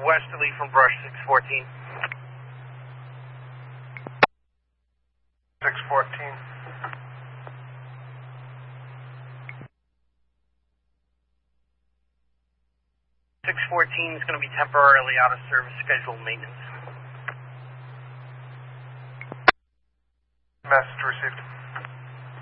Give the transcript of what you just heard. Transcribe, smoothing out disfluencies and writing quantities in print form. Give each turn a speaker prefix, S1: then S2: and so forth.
S1: westerly from Brush 614.
S2: 614.
S1: 614 is going to be temporarily out of service, scheduled maintenance.
S2: Message received.